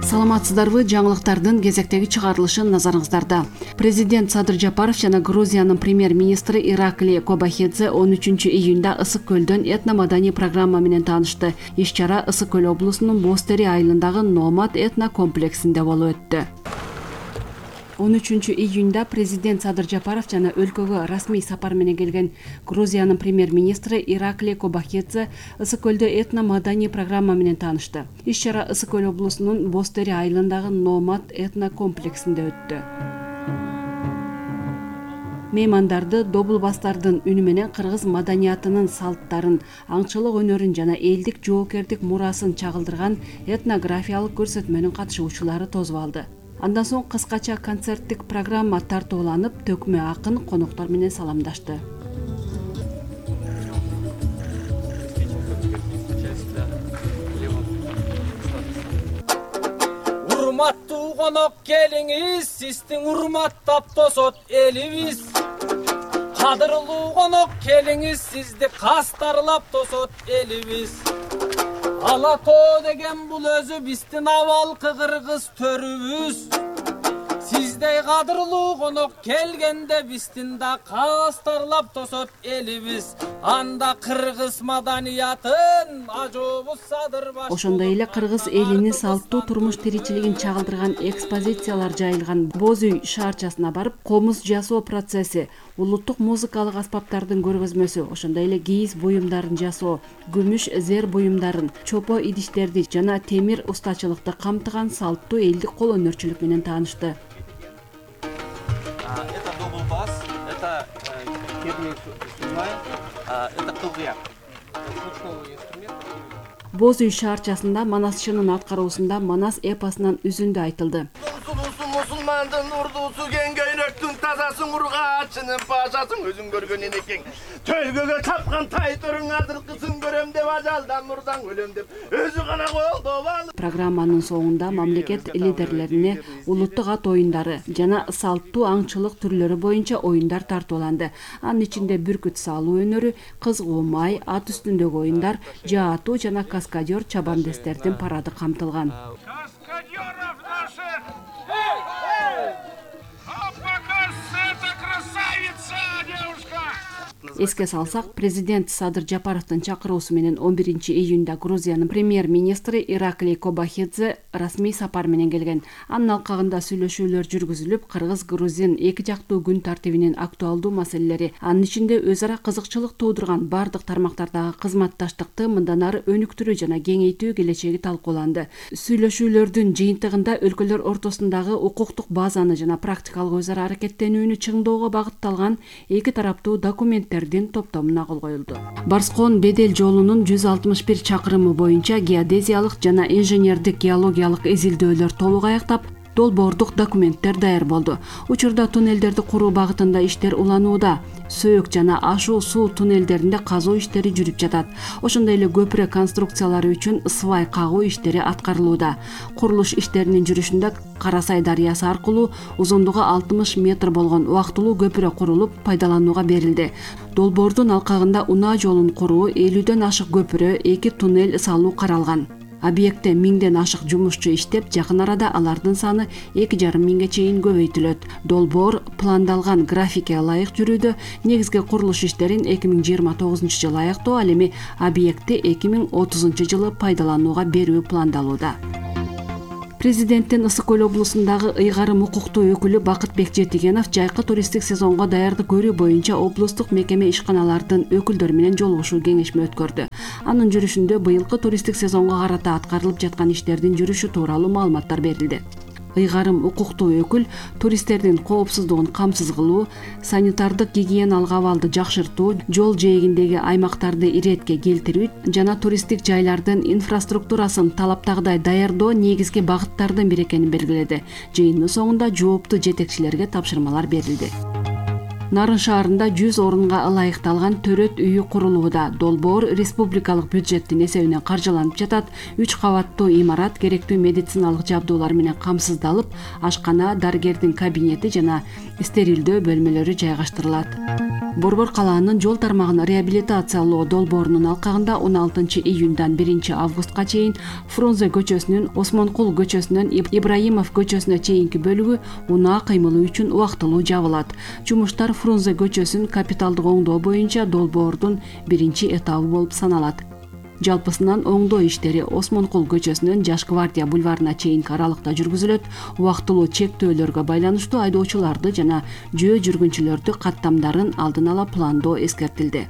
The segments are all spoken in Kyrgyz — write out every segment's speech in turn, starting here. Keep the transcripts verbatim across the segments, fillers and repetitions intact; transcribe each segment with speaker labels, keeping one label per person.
Speaker 1: Саламатсыздарбы, жаңылыктардын кезектеги чыгарылышын назарыңыздарда. Президент Садыр Жапаров жана Грузиянын премьер-министри Иракли Кобахидзе он үчүнчү июнда Ысык көлдөн этно-маданий программа менен таанышты. Иш-чара Ысык көл облусунун Бостери айылындагы Номад этно комплексинде болуп өттү. он үчүнчү июнда президент Садыр Жапаров жана өлкөгө расмий сапар менен келген Грузиянын премьер-министри Иракли Кобахидзе Ысык көлдө этно-маданий программа менен таанышты. Иш-чара Ысык көл облусунун Бостери айылындагы Номад этно комплексинде өттү. Меймандарды добулбастардын үнү менен кыргыз маданиятынын салттарын, аңчылык өнөрүн жана элдик жоокердик мурасын чагылдырган этнографиялык көрсөтмөнүн катышуучулары тосуп алды. Андан соң кыскача концерттик программа тартууланып, төкмө акын коноктор менен саламдашты.
Speaker 2: Урматтуу конок келиңиз, сиздин урматтап тосот элибиз. Кадырлуу конок келиңиз, сизди кастарлап тосот элибиз. Ала тоо деген бул өзү биздин абалкы кыргыз төрүбүз. Сиздей кадырлуу конок келгенде биздин да кастарлап тосот элибиз. Анда кыргыз маданиятын ажообуз Садыр баш.
Speaker 1: Ошондой эле кыргыз элинин салттуу турмуш тиричилигин чагылдырган экспозициялар жайылган Боз үй шаарчасына барып, комуз жасоо процесси, улуттук музыкалык аспаптардын көргөзмөсү, ошондой эле кийиз буюмдарын жасоо, күмүш зер буюмдарын, чопо идиштерди жана темир устачылыкты камтыган салттуу элдик кол өнөрчүлүк менен таанышты.
Speaker 3: Это добулбас, это керми сумай, это кылгыяк. Звучковый инструмент.
Speaker 1: Боз үй шаарчасында Манасчынын аткаруусунда Манас эпосунан үзүндү айтылды.
Speaker 4: Мусулмандын урдусу кеңгейректин тазасын ургаачынын пашасын өзүң көргөн энекең. Төлгөгө тапкан тайтырың азыркысын көрөм деп ажалдан мурдан өлөм деп өзү гана колдоп алып.
Speaker 1: Программанын соңунда мамлекет лидерлерине улуттук ат оюндары жана салттуу аңчылык түрлөрү боюнча оюндар тартууланды. Анын ичинде бүркүт салуу өнөрү, кызгуу май, ат үстүндөгү оюндар, жаатуу жана каскадер чабандестердин парады камтылган.
Speaker 5: Каскадеров наших! Эй! Эй! А покажется эта красавица, девушка!
Speaker 1: Эске салсак, президент Садыр Жапаровдун чакыруусу менен он биринчи июнда Грузиянын премьер-министри Иракли Кобахидзе расмий сапар менен келген. Анын алкагында сүйлөшүүлөр жүргүзүлүп, кыргыз-грузин эки жактуу күн тартибинин актуалдуу маселелери, анын ичинде өз ара кызыкчылык туудурган бардык тармактардагы кызматташтыкты мындан ары өнүктүрүү жана кеңейтүү келечеги талкууланды. Сүйлөшүүлөрдүн жыйынтыгында өлкөлөр ортосундагы укуктук базаны жана практикалык өз ара аракеттенүүнү чыңдоого багытталган эки тараптуу документтердин топтомуна кол коюлду. Барскон Бедел жолунун жүз алтымыш бир чакырымы боюнча геодезиялык жана инженердик геологиялык изилдөөлөр толук аяктап, долбоордук документтер даяр болду. Учурда туннелдерди куруу багытында иштер уланууда. Сөөк жана ашуу суу туннелдеринде казуу иштери жүрүп жатат. Ошондой эле көпүрө конструкциялары үчүн свай кагуу иштери аткарылууда. Курулуш иштеринин жүрүшүндө Карасай дарыясы аркылуу узундугу алтымыш метр болгон убактылуу көпүрө курулуп пайдаланууга берилди. Долбоордун алкагында унаа жолун куруу, элүүдөн ашык көпүрө, эки туннель салуу каралган. Объектте миңден ашык жумушчу иштеп, жакын арада алардын саны эки жарым миңге чейин көбөйтүлөт. Долбоор пландалган графикке ылайык жүрүүдө, негизги курулуш иштерин эки миң жыйырма тогузунчу жылы аяктоо, ал эми объектти эки миң отузунчу жылы пайдаланууга берүү пландалууда. Президенттин Ысык көл облусундагы ыйгарым укуктуу өкүлү Бакытбек Жетигенов жайкы туристтик сезонго даярдык көрүү боюнча облустук мекеме ишканалардын өкүлдөрү менен жолугушуу кеңешме өткөрдү. Анын жүрүшүндө быйылкы туристтик сезонго карата аткарылып жаткан иштердин жүрүшү тууралуу маалыматтар берилди. Ыйгарым укуктуу өкүл туристтердин коопсуздугун камсыз кылуу, санитардык гигиеналык абалды жакшыртуу, жол жээгиндеги аймактарды иретке келтирүү жана туристтик жайлардын инфраструктурасын талаптагыдай даярдоо негизги багыттардын бири экенин белгиледи. Жыйындын соңунда жооптуу жетекчилерге тапшырмалар берилди. Нарын шаарында жүз орунга ылайыкталган төрөт үйү курулууда. Долбоор республикалык бюджеттин эсебинен каржыланып жатат. үч кабаттуу имарат керектүү медициналык жабдуулар менен камсыздалып, ашкана, дарыгердин кабинети жана стерилдөө бөлмөлөрү жайгаштырылат. Борбор калаанын жол тармагын реабилитациялоо долбоорунун алкагында он алтынчы июндан биринчи августка чейин Фрунзе көчөсүнүн Осмонкул көчөсүнөн Ибраимов көчөсүнө чейинки бөлүгү унаа кыймылы үчүн убактылуу жабылат. Жумуштар Фрунзе көчөсүн капиталдык оңдоо боюнча долбоордун биринчи этабы болуп саналат. Жалпысынан оңдоо иштери Осмонкул көчөсүнөн Жаш гвардия бульварына чейинки аралыкта жүргүзүлөт. Убактылуу чектөөлөргө байланыштуу айдоочуларды жана жөө жүргүнчүлөрдү каттамдарын алдын ала пландоо эскертилди.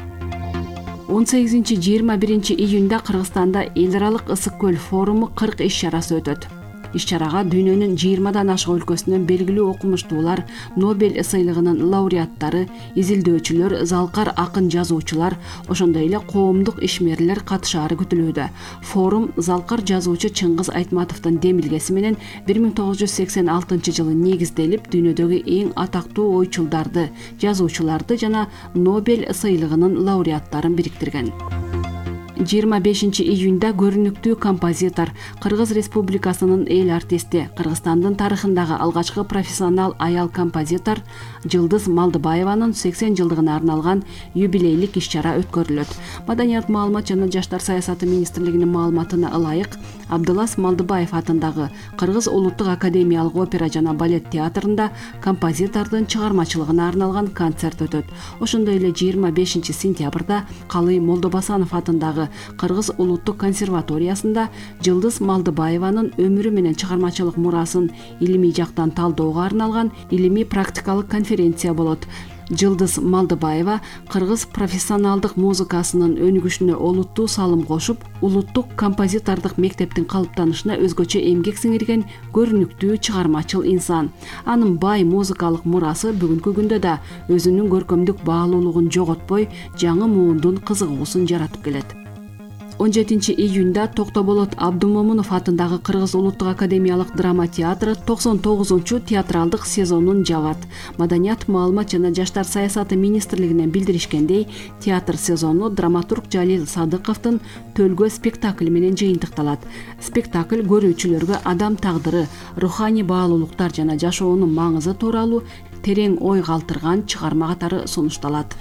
Speaker 1: он сегизинчи жыйырма биринчи июнда Кыргызстанда эл аралык ысык көл форуму кырк иш-чарасы өтөт. Иш-чарага дүйнөнүн жыйырмадан ашык өлкөсүнөн белгилүү окумуштуулар, Нобель сыйлыгынын лауреаттары, изилдөөчүлөр, залкар акын жазуучулар, ошондой эле коомдук ишмерлер катышаары күтүлүүдө. Форум залкар жазуучу Чыңгыз Айтматовдун демилгеси менен бир миң тогуз жүз сексен алтынчы жылы негизделип, дүйнөдөгү эң атактуу ойчулдарды, жазуучуларды жана Нобель сыйлыгынын лауреаттарын бириктирген. жыйырма бешинчи июнда көрүнүктүү композитор, Кыргыз Республикасынын эл артисти, Кыргызстандын тарыхындагы алгачкы профессионал аял композитор Жылдыз Малдыбаеванын сексен жылдыгына арналган юбилейлик иш-чара өткөрүлөт. Маданият, маалымат жана жаштар саясаты министрлигинин маалыматына ылайык, Абдылас Малдыбаев атындагы Кыргыз улуттук академиялык опера жана балет театрында композитордун чыгармачылыгына арналган концерт өтөт. Ошондой эле жыйырма бешинчи сентябрда Калый Молдобасанов атындагы Кыргыз улуттук консерваториясында Жылдыз Малдыбаеванын өмүрү менен чыгармачылык мурасын илимий жактан талоого арналган илимий практикалык конференция болот. Жылдыз Малдыбаева кыргыз профессионалдык музыкасынын өнүгүшүнө олуттуу салым кошуп, улуттук композитордук мектептин калыптанышына өзгөчө эмгек сиңирген көрүнүктүү чыгармачыл инсан. Анын бай музыкалык мурасы бүгүнкү күндө да өзүнүн көркөмдүк баалуулугун жоготпой, жаңы муундун кызыгуусун жаратып келет. он жетинчи июнда Токтоболот Абдумомунов атындагы Кыргыз улуттук академиялык драма театры токсон тогузунчу театралдык сезонун жабат. Маданият, маалымат жана жаштар саясаты министрлигинен билдиришкендей, театр сезону драматург Жалил Садыковдун Төлгө спектакли менен жыйынтыкталат. Спектакль көрүүчүлөргө адам тагдыры, руханий баалуулуктар жана жашоонун маңызы тууралуу терең ой калтырган чыгарма катары сунушталат.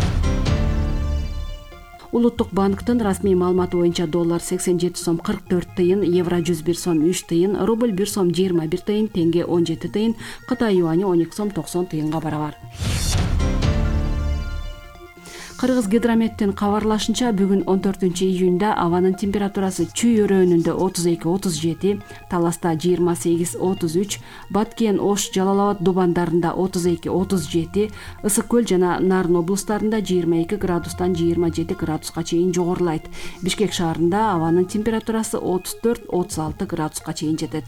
Speaker 1: Улуттук банктын расмий маалыматы боюнча доллар сексен жети сом кырк төрт тыйын, евро жүз бир сом үч тыйын, рубль бир сом жыйырма бир тыйын, тенге он жети тыйын, Кытай юани он эки сом токсон тыйынга барабар. Кыргыз гидрометтин кабарлашынча, бүгүн он төртүнчү июнда абанын температурасы Чүй өрөөнүндө отуз эки отуз жети, Таласта жыйырма сегиз отуз үч, Баткен, Ош, Жалал Абад дубандарында отуз эки отуз жети, Ысык көл жана Нарын облустарында жыйырма эки градустан жыйырма жети градуска чейин жогорулайт. Бишкек шаарында абанын температурасы отуз төрт отуз алты градуска чейин жетет.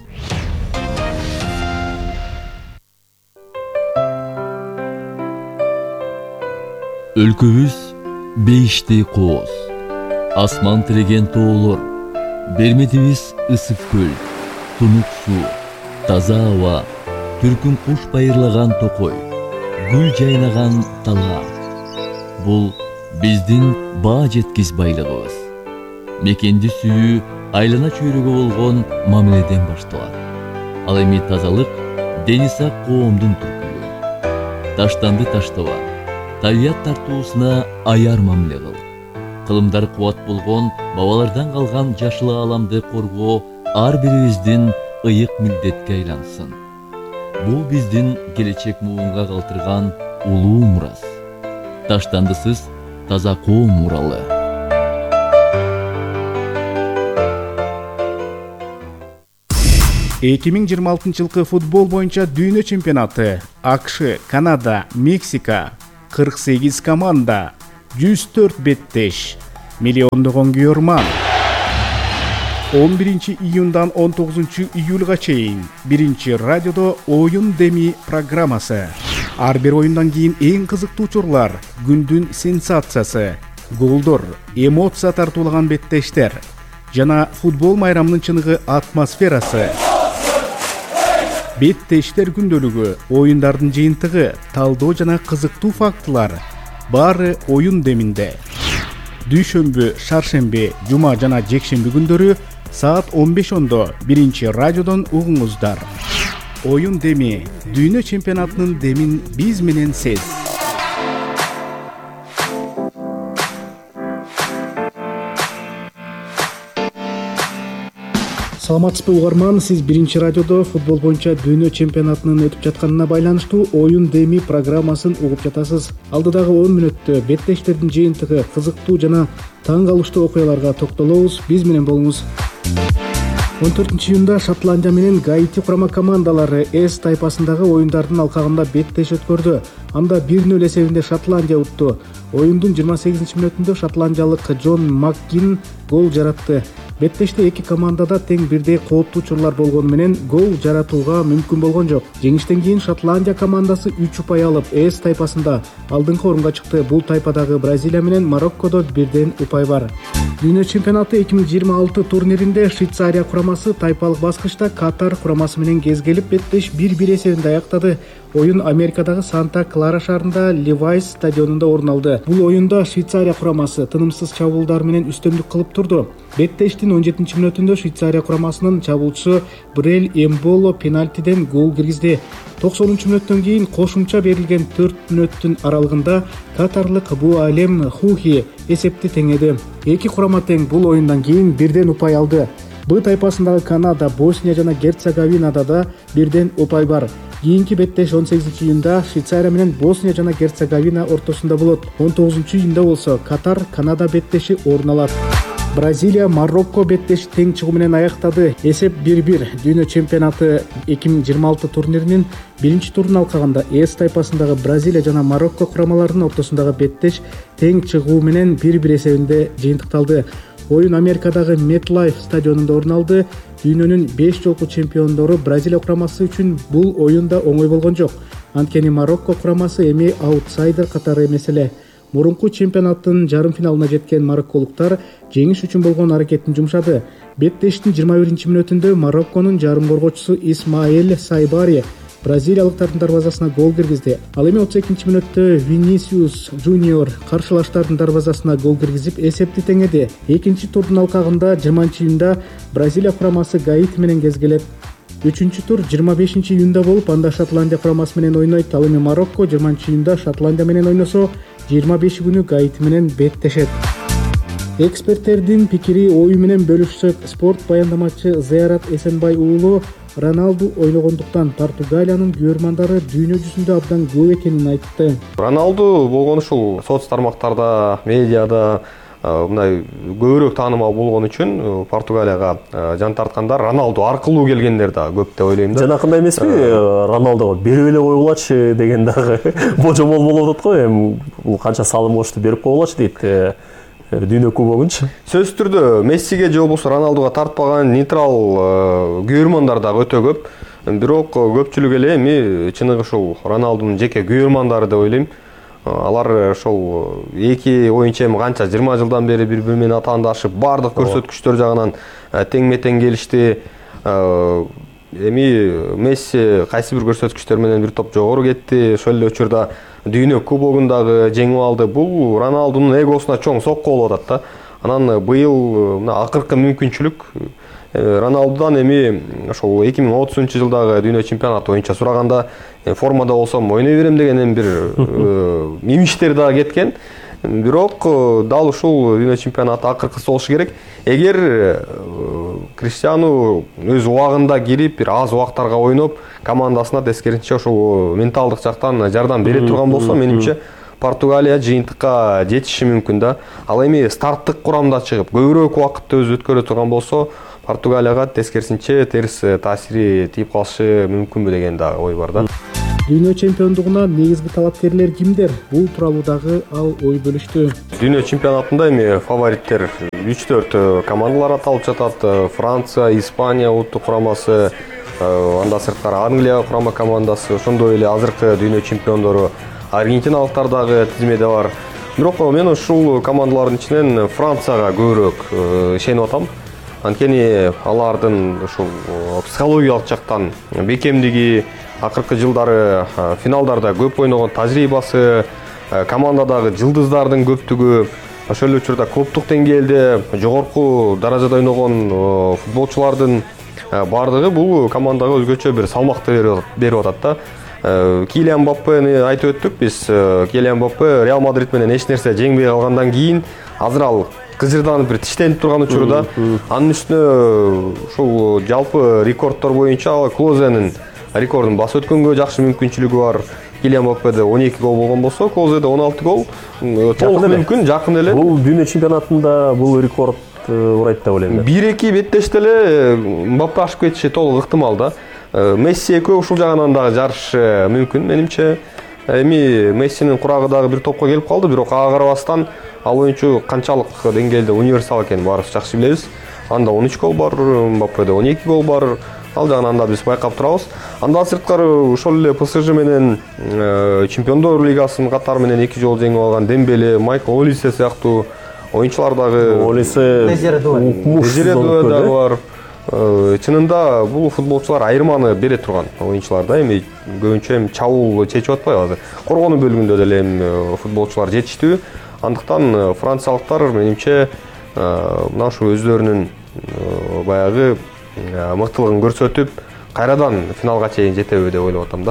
Speaker 6: Өлкөбүз бейиштей кооз, асман тиреген тоолор, берметибиз ысык көл, тунук суу, таза аба, түркүн куш байырлаган токой, гүл жайнаган тала. Бул биздин баа жеткис байлыгыбыз. Мекенди сүйүү айлана чөйрөгө болгон мамиледен башталат. Ал эми тазалык дени сак коомдун түркүлүгү. Таштанды таштаба, табият тартуусуна аяр мамиле кыл. Кылымдар кубат болгон бабалардан калган жашыл ааламды коргоо ар бирибиздин ыйык милдетке айлансын. Бул биздин келечек муунга калтырган улуу мурас. Таштандысыз таза коом муралы.
Speaker 7: эки миң жыйырма алтынчы жылкы футбол боюнча дүйнө чемпионаты. АКШ, Канада, Мексика, кырк сегиз команда, жүз төрт беттеш, миллиондогон күйөрман. он биринчи июндан он тогузунчу июлга чейин биринчи радиодо оюн деми программасы. Ар бир оюндан кийин эң кызыктуу учурлар, күндүн сенсациясы, голдор, эмоция тартуулаган беттештер жана футбол майрамынын чыныгы атмосферасы. Беттештер күндөлүгү, оюндардын жыйынтыгы, талдоо жана кызыктуу фактылар баары оюн деминде. Дүйшөмбү, шаршемби, жума жана жекшемби күндөрү саат он беш ондо биринчи радиодон угуңуздар. Оюн деми, дүйнө чемпионатынын демин биз менен сез. Саламатсызбы угарман, сиз биринчи радиодо футбол боюнча дүйнө чемпионатынын өтүп жатканына байланыштуу оюн деми программасын угуп жатасыз. Алдыдагы он мүнөттө беттештердин жыйынтыгы, кызыктуу жана таң калыштуу окуяларга токтолобуз. Биз менен болуңуз. он төртүнчү июнда Шотландия менен Гаити курама командалары С тайпасындагы оюндардын алкагында беттеш өткөрдү. Анда бир нөл эсебинде Шотландия утту. Оюндун жыйырма сегизинчи мүнөтүндө шотландиялык Джон Макгин гол жаратты. Беттеште эки командада тең бирдей кооптуу учурлар болгону менен гол жаратууга мүмкүн болгон жок. Жеңиштен кийин Шотландия командасы үч упай алып, С тайпасында алдыңкы орунга чыкты. Бул тайпадагы Бразилия менен Мароккодо бирден упай бар. Дүйнө чемпионаты эки миң жыйырма алты турниринде Швейцария курамасы тайпалык баскычта Катар курамасы менен кезгелип беттеш бир бир эсебинде аяктады. Оюн Америкадагы Санта-Клара шаарында Ливайс стадионунда орун алды. Бул оюнда Швейцария курамасы тынымсыз чабуулдар менен үстөмдүк кылып турду. Беттештин он жетинчи мүнөтүндө Швейцария курамасынын чабуулчусу Брель Эмболо пенальтиден гол киргизди. токсонунчу мүнөттөн кийин кошумча берилген төрт мүнөттүн аралыгында катарлык Бу Алем Хухи эсепти теңеди. Эки курама тең бул оюндан кийин бирден упай алды. Б тайпасындагы Канада, Босния жана Герцеговинада да бирден упай бар. Кийинки беттеш он сегизинчи июнда Швейцария менен Босния жана Герцеговина ортосунда болот. он тогузунчу июнда болсо Катар, Канада беттеши орун алат. Бразилия Марокко беттеши тең чыгуу менен аяктады. Эсеп бир бир. Дүйнө чемпионаты эки миң жыйырма алты турниринин биринчи турун алкагында С тайпасындагы Бразилия жана Марокко курамаларынын ортосундагы беттеш тең чыгуу менен бир бир эсебинде жыйынтыкталды. Оюн Америкадагы MetLife стадионунда орун алды. Дүйнөнүн беш жолку чемпиондору Бразилия курамасы үчүн бул оюн да оңой болгон жок. Анткени Марокко курамасы эми аутсайдер катары эмес эле. Мурунку чемпионаттын жарым финалына жеткен марокколуктар жеңиш үчүн болгон аракетин жумшады. Беттештин жыйырма биринчи мүнөтүндө Марокконун жарым коргоочусу Исмаэль Сайбари бразилиялыктардын дарбазасына гол киргизди. Ал эми отуз экинчи мүнөттө Винисиус Жуниор каршылаштардын дарбазасына гол киргизип эсепти теңеди. Экинчи турдун алкагында жыйырманчы июнда Бразилия курамасы Гаити менен кезгелет. Үчүнчү тур жыйырма бешинчи июнда болуп, анда Шотландия курамасы менен ойнойт. Ал эми Марокко жыйырманчы июнда Шотландия менен ойносо, жыйырма беши күнү Гаити менен беттешет. Эксперттердин пикири ою менен бөлүшсөк, спорт баяндамачы Зыярат Эсенбай уулу Роналду ойногондуктан Португалиянын көрөрмандары дүйнө жүзүндө абдан көп экенин айтты.
Speaker 3: Роналду болгон ушул соц тармактарда, медиада мындай көбүрөөк таанымал болгон үчүн Португалияга жан тарткандар Роналду аркылуу келгендер да көп деп ойлойм да.
Speaker 8: Жанакындай эмеспи? Роналдого берип эле койгулачы деген дагы божомол болуп атат го. Эми бул канча салым кошту берип койгулачы дейт. Дүйнө кубогунчу. Сөзсүз түрдө Мессиге же болбосо Роналдуга тартпаган нейтрал көрөрмандар дагы өтө көп. Бирок көпчүлүк эле эми чыныгы ушул Роналдунун жеке көрөрмандары деп ойлойм. Алар ошол эки оюнчу эми канча жыйырма жылдан бери бири-бири менен атаандашып, бардык көрсөткүчтөр жагынан тең-метең келишти. Эми Месси кайсы бир көрсөткүчтөр менен бир топ жогору кетти. Ошол эле учурда дүйнө кубогундагы жеңип алды. Бул Роналдунун эгосуна чоң сокку болуп атат да. Анан быйыл мына акыркы мүмкүнчүлүк Роналдудан эми ошол эки миң отузунчу жылдагы дүйнө чемпионаты боюнча сураганда формада болсом ойной берем деген эми бир мимиштер дагы кеткен. Бирок дал ушул дүйнө чемпионаты акыркысы болушу керек. Эгер Криштиану өз убагында кирип, бир аз убактарга ойноп, командасына тескерисинче ошол менталдык жактан жардам бере турган болсо, менимче Португалия жыйынтыкка жетиши мүмкүн да. Ал эми старттык курамда чыгып, көбүрөөк убакытты өзү өткөрө турган болсо, Португалияга тескерисинче терс таасири тийип калышы мүмкүнбү деген да ой бар да.
Speaker 7: Дүйнө чемпиондугуна негизги талапкерлер кимдер? Бул тууралуу дагы ал ой бөлүштү.
Speaker 3: Дүйнө чемпионатында эми фавориттер үч төрт командалар аталып жатат. Франция, Испания улуттук курамасы, анда сырткары Англия курама командасы, ошондой эле азыркы дүйнө чемпиондору аргентиналыктар дагы тизмеде бар. Бирок мен ушул командалардын ичинен Францияга көбүрөөк ишенип атам. анткени алардын ушул психологиялык жактан бекемдиги, акыркы жылдары финалдарда көп ойногон тажрыйбасы, командадагы жылдыздардын көптүгү, ошол эле учурда клубдук деңгээлде жогорку даражада ойногон футболчулардын бардыгы бул командага өзгөчө бир салмакты берип атат да. Килиан Мбаппени айтып өттүк биз. Килиан Мбаппе Реал Мадрид менен эч нерсе жеңбей калгандан кийин азыр ал кызырданып бир тиштенип турган учурда анын үстүнө ушул жалпы рекорддор боюнча Клозенин рекордун басып өткөнгө жакшы мүмкүнчүлүгү бар. Килиан Мбаппеде он эки гол болгон болсо, Клозеде он алты гол. Толук мүмкүн, жакын эле.
Speaker 9: Бул дүйнө чемпионатында бул рекорд урайт деп ойлойм.
Speaker 3: бир эки беттеште эле Мбаппе ашып кетиши толук ыктымал да. Месси экөө ушул жагынан дагы жарышы мүмкүн менимче. Эми Мессинин курагы дагы бир топко келип калды, бирок ага карабастан ал оюнчу канчалык деңгээлде универсал экенин баарыбыз жакшы билебиз. Анда он үч гол бар, Мбаппеде он эки гол бар. Ал жагынан да биз байкап турабыз. Андан сырткары ошол эле ПСЖ менен Чемпиондор лигасынын катары менен эки жолу жеңип алган Дембеле, Майкл Олисе сыяктуу оюнчулар дагы,
Speaker 9: Олисе
Speaker 3: Дезире Дуэ дагы бар. Чынында бул футболчулар айырманы бере турган оюнчулар да. Эми көбүнчө эми чабуул чечип атпайбы азыр. Коргонуу бөлүгүндө деле эми футболчулар жетиштүү. Андыктан франциялыктар менимче мына ушу өздөрүнүн баягы мыктылыгын көрсөтүп, кайрадан финалга чейин жетеби деп ойлоп атам да.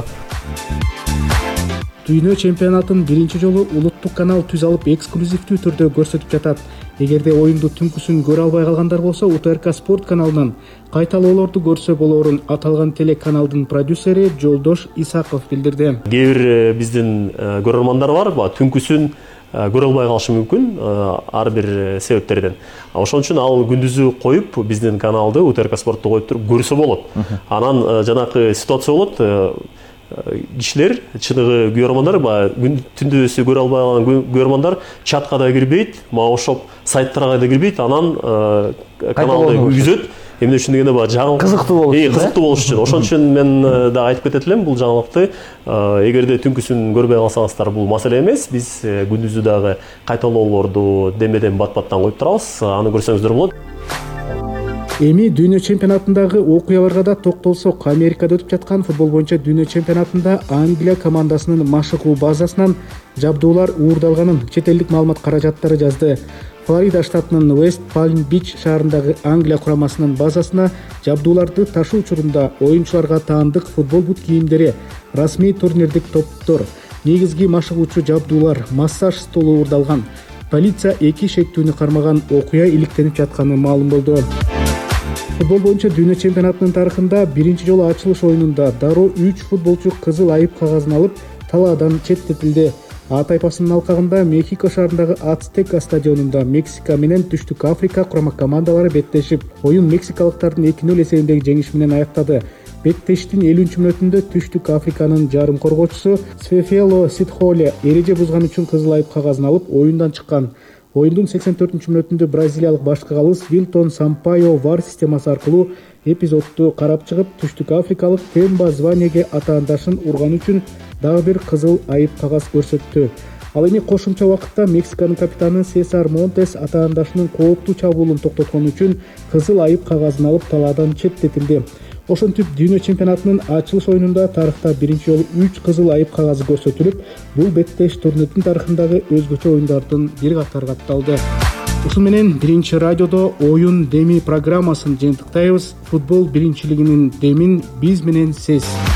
Speaker 7: Дүйнө чемпионатын биринчи жолу улуттук канал түз алып эксклюзивдүү түрдө көрсөтүп жатат. Эгерде оюнду түнкүсүн көрө албай калгандар болсо, УТРК спорт каналынан кайталоолорду көрсө болорун аталган телеканалдын продюсери Жолдош Исаков билдирди.
Speaker 9: Кээ бир биздин көрөрмандар бар, түнкүсүн көрө албай калышы мүмкүн ар бир себептерден. Ошон үчүн ал күндүзү коюп, биздин каналды УТРК спортто коюп туруп көрсө болот. Анан жанакы ситуация болот. Кишилер, чыныгы көрөрмандар, түндүсү көрө албай калган көрөрмандар чатка да кирбейт, ошоп сайттарга да кирбейт, анан каналды күзөт. Эмне үчүн дегенде баягы жаңылык кызыктуу болуш үчүн. Кызыктуу болуш үчүн. Ошон үчүн мен да айтып кетет элем, бул жаңылыкты эгерде түнкүсүн көрбөй калсаңыздар, бул маселе эмес. Биз күндүзү дагы кайталоолорду демеден бат-баттан коюп турабыз. Аны көрсөңүздөр болот.
Speaker 7: Эми дүйнө чемпионатындагы окуяларга да токтолсок, Америкада өтүп жаткан футбол боюнча дүйнө чемпионатында Англия командасынын машыгуу базасынан жабдуулар уурдалганын чет элдик маалымат каражаттары жазды. Флорида штатынын West Palm Beach шаарындагы Англия курамасынын базасына жабдууларды ташуу учурунда оюнчуларга таандык футбол бут кийимдери, расмий турнирдик топтор, негизги машыгуучу жабдуулар, массаж столу уурдалган. Полиция эки шектүүнү кармаган окуя иликтенип жатканы маалым болду. Футбол боюнча дүйнө чемпионатынын тарыхында биринчи жолу ачылыш оюнунда дароо үч футболчу кызыл айып кагазын алып, талаадан четтетилди. А тайпасынын алкагында Мехико шаарындагы Ацтека стадионунда Мексика менен Түштүк Африка курама командалары беттешип, оюн мексикалыктардын эки нөл эсебиндеги жеңиш менен аяктады. Беттештин элүүнчү мүнөтүндө Түштүк Африканын жарым коргоочусу Сфефело Ситхоле эреже бузган үчүн кызыл айып кагазын алып, оюндан чыккан. Оюндун сексен төртүнчү мүнөтүндө бразилиялык башкы калыс Вилтон Сампайо вар системасы аркылуу эпизодду карап чыгып, Түштүк Африкалык Темба Званеге атаандашын урган үчүн дагы бир кызыл айып кагаз көрсөттү. Ал эми кошумча убакытта Мексиканын капитаны Сесар Монтес атаандашынын кооптуу чабуулун токтоткон үчүн кызыл айып кагазын алып талаадан четтетилди. Ошентип дүйнө чемпионатынын ачылыш оюнунда тарыхта биринчи жолу үч кызыл айып кагазы көрсөтүлүп, бул беттеш турнирдин тарыхындагы өзгөчө оюндардын бир катары катталды. Ушун менен биринчи радиодо оюн деми программасын жыйынтыктайбыз. Футбол биринчилигинин демин биз менен сиз.